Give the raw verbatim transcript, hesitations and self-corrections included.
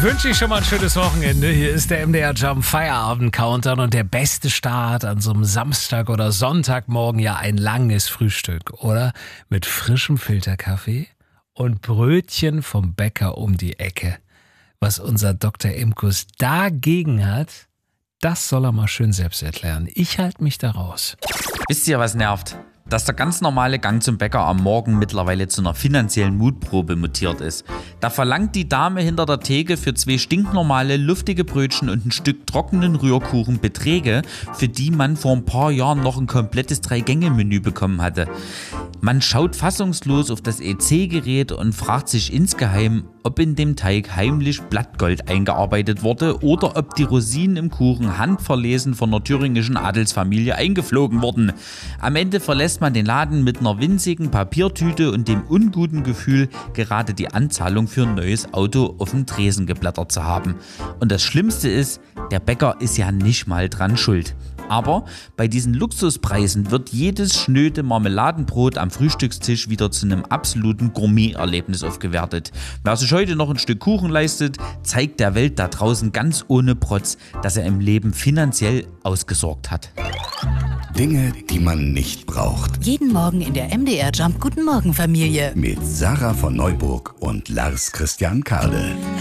wünsche ich schon mal ein schönes Wochenende. Hier ist der M D R Jump Feierabend Countdown und der beste Start an so einem Samstag oder Sonntagmorgen, ja ein langes Frühstück, oder? Mit frischem Filterkaffee und Brötchen vom Bäcker um die Ecke. Was unser Doktor Imkus dagegen hat, das soll er mal schön selbst erklären. Ich halte mich da raus. Wisst ihr, was nervt? Dass der ganz normale Gang zum Bäcker am Morgen mittlerweile zu einer finanziellen Mutprobe mutiert ist. Da verlangt die Dame hinter der Theke für zwei stinknormale, luftige Brötchen und ein Stück trockenen Rührkuchen Beträge, für die man vor ein paar Jahren noch ein komplettes Drei-Gänge-Menü bekommen hatte. Man schaut fassungslos auf das E C-Gerät und fragt sich insgeheim, ob in dem Teig heimlich Blattgold eingearbeitet wurde oder ob die Rosinen im Kuchen handverlesen von einer thüringischen Adelsfamilie eingeflogen wurden. Am Ende verlässt man den Laden mit einer winzigen Papiertüte und dem unguten Gefühl, gerade die Anzahlung für ein neues Auto auf dem Tresen geblättert zu haben. Und das Schlimmste ist, der Bäcker ist ja nicht mal dran schuld. Aber bei diesen Luxuspreisen wird jedes schnöde Marmeladenbrot am Frühstückstisch wieder zu einem absoluten Gourmet-Erlebnis aufgewertet. Wer sich heute noch ein Stück Kuchen leistet, zeigt der Welt da draußen ganz ohne Protz, dass er im Leben finanziell ausgesorgt hat. Dinge, die man nicht braucht. Jeden Morgen in der M D R Jump Guten Morgen Familie. Mit Sarah von Neuburg und Lars Christian Kade.